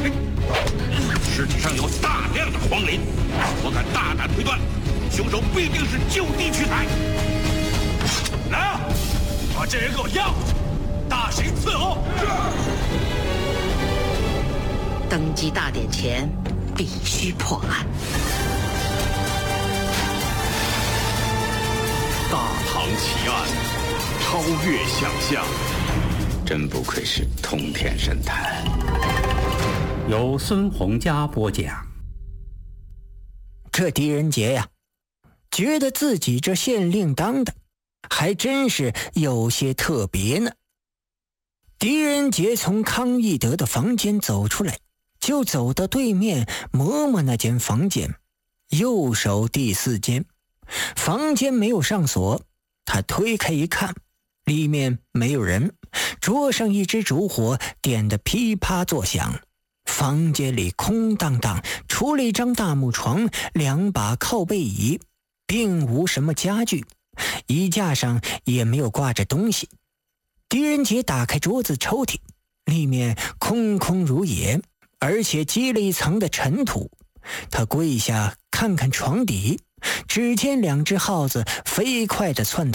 尸体上有大量的黄磷，我敢大胆推断，凶手必定是就地取材。来啊，把这人给我押回去，大刑伺候。 登基大典前必须破案。 大唐奇案，超越想象。 真不愧是通天神探。 由孙洪佳播讲。 这狄仁杰呀，觉得自己这县令当的还真是有些特别呢。狄仁杰从康义德的房间走出来，就走到对面嬷嬷那间房间，右手第4间。房间没有上锁，他推开一看，里面没有人，桌上一支烛火点得噼啪作响。房间里空荡荡，除了一张大木床，2把靠背椅，并无什么家具，衣架上也没有挂着东西。狄仁杰打开桌子抽屉，里面空空如也，而且积了一层的尘土。他跪下看看床底，只见2只耗子飞快地窜